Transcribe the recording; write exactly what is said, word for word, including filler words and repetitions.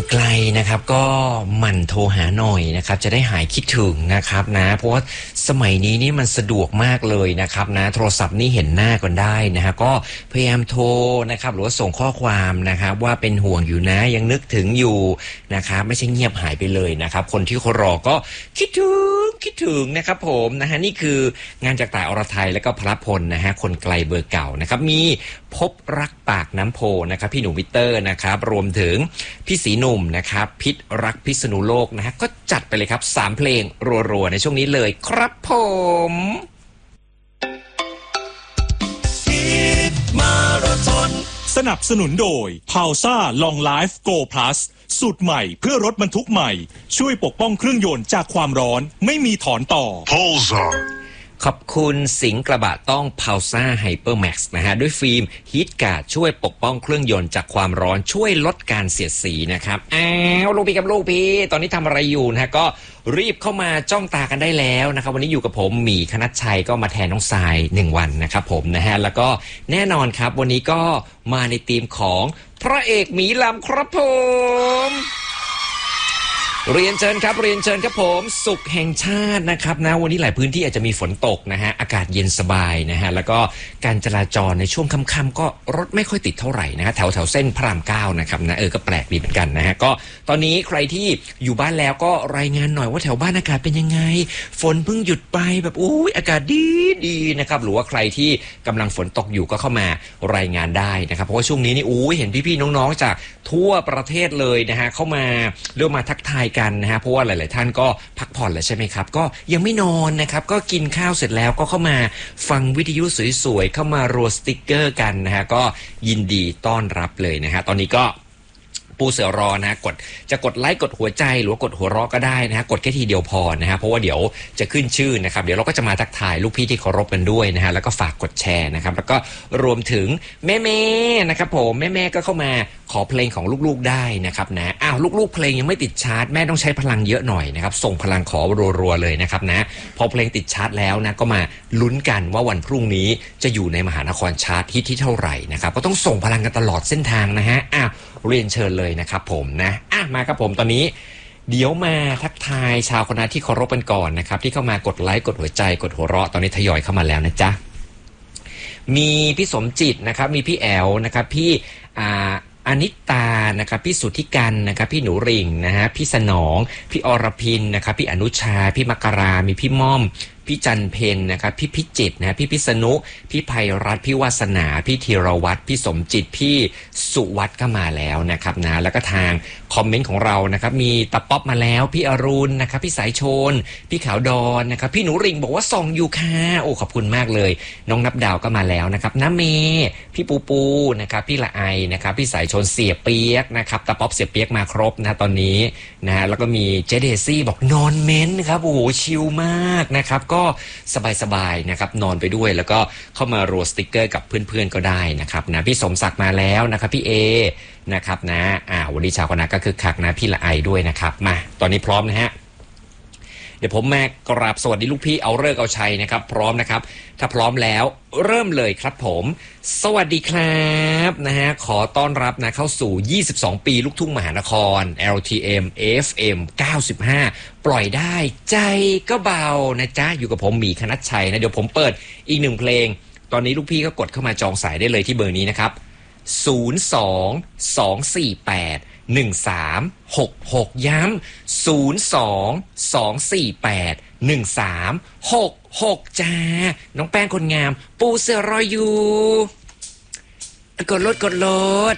ไกลนะครับก็หมั่นโทรหาหน่อยนะครับจะได้หายคิดถึงนะครับนะเพราะว่าสมัยนี้นี่มันสะดวกมากเลยนะครับนะโทรศัพท์นี่เห็นหน้ากันได้นะฮะก็พยายามโทรนะครับหรือว่าส่งข้อความนะครับว่าเป็นห่วงอยู่นะยังนึกถึงอยู่นะครับไม่ใช่เงียบหายไปเลยนะครับคนที่เขารอก็คิดถึงคิดถึงนะครับผมนะฮะนี่คืองานจากต่ายอรไทยและก็พระพลนะฮะคนไกลเบอร์เก่านะครับมีพบรักปากน้ำโพนะครับพี่หนุ่มวิเตอร์นะครับรวมถึงพี่สีหนุ่มนะครับพิษรักพิษณุโลกนะฮะก็จัดไปเลยครับสามเพลงรัวๆในช่วงนี้เลยครับผมมาราธอนสนับสนุนโดย Pausa Long Life Go Plus สูตรใหม่เพื่อรถบรรทุกใหม่ช่วยปกป้องเครื่องยนต์จากความร้อนไม่มีถอนต่อ Pausa ขอบคุณสิงห์กระบะต้อง Pausa Hyper Max นะฮะด้วยฟิล์มฮีทการ์ดช่วยปกป้องเครื่องยนต์จากความร้อนช่วยลดการเสียดสีนะครับอ้าวลูกพี่กับลูกพี่ตอนนี้ทำอะไรอยู่นะฮะก็รีบเข้ามาจ้องตากันได้แล้วนะครับวันนี้อยู่กับผมหมีคณัชชัยก็มาแทนน้องทรายหนึ่งวันนะครับผมนะฮะแล้วก็แน่นอนครับวันนี้ก็มาในธีมของพระเอกหมีลำครับผมเรียนเชิญครับเรียนเชิญครับผมศุกร์แห่งชาตินะครับนะวันนี้หลายพื้นที่อาจจะมีฝนตกนะฮะอากาศเย็นสบายนะฮะแล้วก็การจราจรในช่วงค่ำๆก็รถไม่ค่อยติดเท่าไหร่นะฮะแถวแถวเส้นพระรามเก้านะครับนะเออก็แปลกดีเหมือนกันนะฮะก็ตอนนี้ใครที่อยู่บ้านแล้วก็รายงานหน่อยว่าแถวบ้านอากาศเป็นยังไงฝนเพิ่งหยุดไปแบบอุ้ยอากาศดีดีนะครับหรือว่าใครที่กำลังฝนตกอยู่ก็เข้ามารายงานได้นะครับเพราะว่าช่วงนี้นี่อุ้ยเห็นพี่ๆน้องๆจากทั่วประเทศเลยนะฮะเข้ามาเรียกมาทักทายกันนะฮะเพราะว่าหลายๆท่านก็พักผ่อนแล้วใช่ไหมครับก็ยังไม่นอนนะครับก็กินข้าวเสร็จแล้วก็เข้ามาฟังวิทยุสวยๆเข้ามารัวสติ๊กเกอร์กันนะฮะก็ยินดีต้อนรับเลยนะฮะตอนนี้ก็ปูเสือรอนะกดจะกดไลค์กดหัวใจหรือว่ากดหัวเราะก็ได้นะฮะกดแค่ทีเดียวพอนะฮะเพราะว่าเดี๋ยวจะขึ้นชื่อนะครับเดี๋ยวเราก็จะมาทักทายลูกพี่ที่เคารพกันด้วยนะฮะแล้วก็ฝากกดแชร์นะครับแล้วก็รวมถึงแม่ๆนะครับผมแม่ๆก็เข้ามาขอเพลงของลูกๆได้นะครับนะอ้าวลูกๆเพลงยังไม่ติดชาร์ตแม่ต้องใช้พลังเยอะหน่อยนะครับส่งพลังขอรัวๆเลยนะครับนะพอเพลงติดชาร์ตแล้วนะก็มาลุ้นกันว่าวันพรุ่งนี้จะอยู่ในมหานครชาร์ตฮิตที่เท่าไหร่นะครับก็ต้องส่งพลังกันตลอดเส้นทางนะฮะอ้าวเรียนเชิญเลยนะครับผมนะอ่ะมาครับผมตอนนี้เดี๋ยวมาทักทายชาวคณะที่เคารพกันก่อนนะครับที่เข้ามากดไลค์กดหัวใจกดหัวเราะตอนนี้ทยอยเข้ามาแล้วนะจ๊ะมีพี่สมจิตนะครับมีพี่แอลนะครับพี่อ่าอนิตานะครับพี่สุทธิกันนะครับพี่หนูริ่งนะฮะพี่สนองพี่อรพินนะครับพี่อนุชาพี่มกรามีพี่ม่อมพี่จันเพนนะครับพี่พิจิตรนะพี่พิษณุพี่ไพรัตน์พี่วาสนาพี่ธีรวัตรพี่สมจิตพี่สุวัฒน์ก็มาแล้วนะครับนะแล้วก็ทางคอมเมนต์ของเรานะครับมีตะป๊อบมาแล้วพี่อรุณนะครับพี่สายชนพี่ขาวดอนนะครับพี่หนูริ่งบอกว่าส่องอยู่ค่ะโอ้ขอบคุณมากเลยน้องนับดาวก็มาแล้วนะครับน้าเมพี่ปูปูนะครับพี่ละไอนะครับพี่สายชนเสียเปียกนะครับตะป๊อบเสียเปียกมาครบนะตอนนี้นะแล้วก็มีเจเดซี่บอกนอนเม้นครับโอ้โหชิลมากนะครับก็สบายๆนะครับนอนไปด้วยแล้วก็เข้ามารัวสติ๊กเกอร์กับเพื่อนๆก็ได้นะครับนะพี่สมศักดิ์มาแล้วนะครับพี่เอนะครับนะอ่าวันนี้ชาวคณะก็คือคักนะพี่ละไอด้วยนะครับมาตอนนี้พร้อมนะฮะเดี๋ยวผมมากราบสวัสดีลูกพี่เอาเลิกเอาชัยนะครับพร้อมนะครับถ้าพร้อมแล้วเริ่มเลยครับผมสวัสดีครับนะฮะขอต้อนรับนะเข้าสู่ยี่สิบสองปีลูกทุ่งมหานคร แอล ที เอ็ม เอฟ เอ็ม เก้าสิบห้าปล่อยได้ใจก็เบานะจ๊ะอยู่กับผมหมีคณัชชัยนะเดี๋ยวผมเปิดอีกหนึ่งเพลงตอนนี้ลูกพี่ก็กดเข้ามาจองสายได้เลยที่เบอร์นี้นะครับศูนย์ สอง สอง สี่ แปด หนึ่ง สาม หก หกย้ำศูนย์ สอง สอง สี่ แปด หนึ่ง สาม หก หกจ้าน้องแป้งคนงามปูเสือรออยู่กดรถกดรถ